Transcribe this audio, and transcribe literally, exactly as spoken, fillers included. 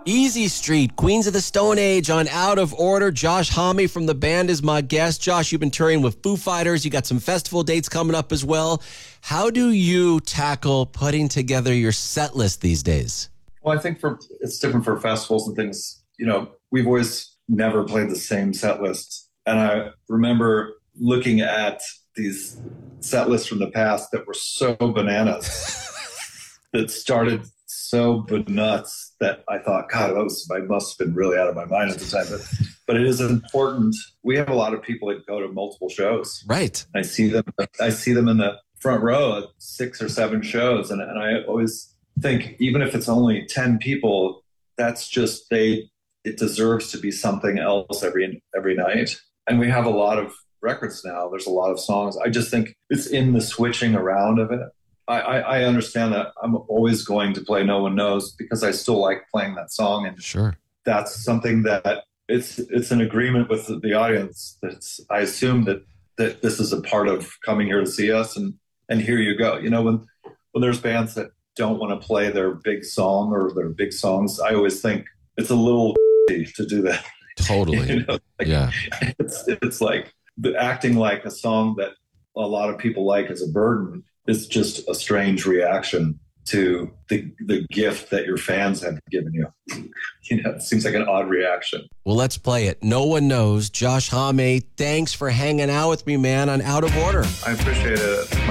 Easy Street, Queens of the Stone Age on Out of Order. Josh Homme from the band is my guest. Josh, you've been touring with Foo Fighters. You got some festival dates coming up as well. How do you tackle putting together your set list these days? Well, I think for it's different for festivals and things. You know, we've always never played the same set lists. And I remember looking at these set lists from the past that were so bananas that started so nuts that I thought, God, that was, I must have been really out of my mind at the time. But, but it is important. We have a lot of people that go to multiple shows. Right. I see them. I see them in the front row at six or seven shows, and, and I always think, even if it's only ten people, that's just they. It deserves to be something else every every night. And we have a lot of records now. There's a lot of songs. I just think it's in the switching around of it. I, I, I understand that I'm always going to play No One Knows because I still like playing that song. And sure, that's something that it's it's an agreement with the, the audience. That's I assume that, that this is a part of coming here to see us. And, and here you go. You know, when, when there's bands that don't want to play their big song or their big songs, I always think it's a little to do that. Totally. You know, like, yeah. It's, it's like the acting like a song that a lot of people like as a burden is just a strange reaction to the the gift that your fans have given you. You know, it seems like an odd reaction. Well, let's play it. No One Knows. Josh Homme, thanks for hanging out with me, man, on Out of Order. I appreciate it.